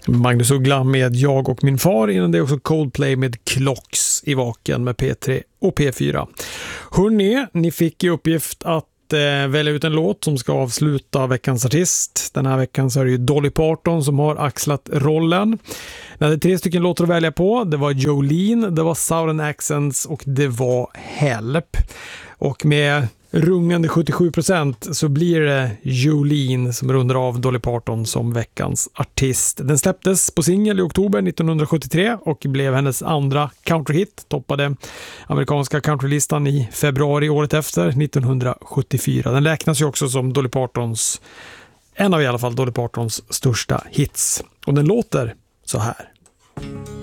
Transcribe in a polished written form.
Magnus Uggla med Jag och min far. Innan det är också Coldplay med Clocks i Vaken med P3 och P4. Hörrni, ni fick i uppgift att välja ut en låt som ska avsluta veckans artist. Den här veckan så är det ju Dolly Parton som har axlat rollen. Det är 3 stycken låtar att välja på. Det var Jolene, det var Southern Accents och det var Help. Och med rungande 77% så blir det Jolene som rundar av Dolly Parton som veckans artist. Den släpptes på singel i oktober 1973 och blev hennes andra countryhit. Toppade amerikanska countrylistan i februari året efter, 1974. Den räknas ju också som en av i alla fall Dolly Partons största hits. Och den låter så här.